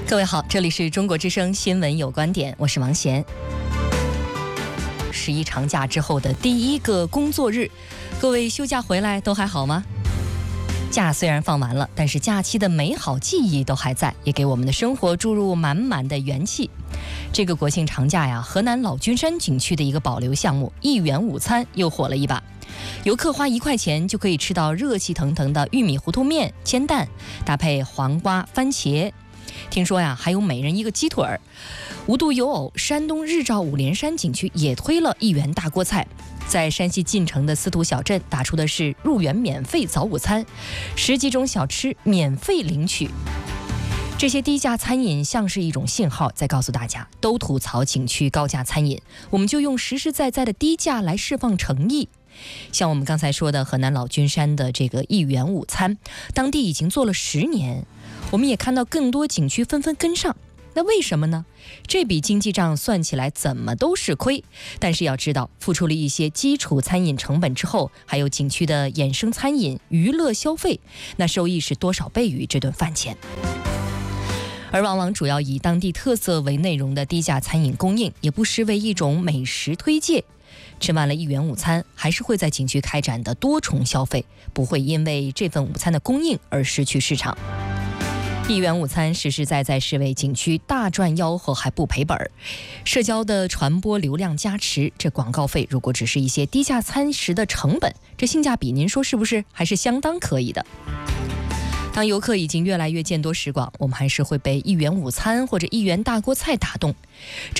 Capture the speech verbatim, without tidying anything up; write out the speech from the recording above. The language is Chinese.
各位好，这里是中国之声新闻有观点，我是王贤。十一长假之后的第一个工作日，各位休假回来都还好吗？假虽然放完了，但是假期的美好记忆都还在，也给我们的生活注入满满的元气。这个国庆长假呀，河南老君山景区的一个保留项目一元午餐又火了一把。游客花一块钱就可以吃到热气腾腾的玉米糊涂面、煎蛋，搭配黄瓜、番茄。听说呀，还有每人一个鸡腿儿。无独有偶，山东日照五连山景区也推了一元大锅菜。在山西晋城的司徒小镇打出的是入园免费早午餐，十几种小吃免费领取。这些低价餐饮像是一种信号，在告诉大家，都吐槽景区高价餐饮，我们就用实实在在的低价来释放诚意。像我们刚才说的河南老君山的这个一元午餐，当地已经做了十年，我们也看到更多景区纷纷跟上。那为什么呢？这笔经济账算起来怎么都是亏，但是要知道，付出了一些基础餐饮成本之后，还有景区的衍生餐饮、娱乐消费，那收益是多少倍于这顿饭钱。而往往主要以当地特色为内容的低价餐饮供应，也不失为一种美食推介。吃完了一元午餐，还是会在景区开展的多重消费，不会因为这份午餐的供应而失去市场。一元午餐实实在在是为景区大赚吆喝，还不赔本儿。社交的传播流量加持，这广告费如果只是一些低价餐食的成本，这性价比您说是不是还是相当可以的？当游客已经越来越见多识广，我们还是会被一元午餐或者一元大锅菜打动。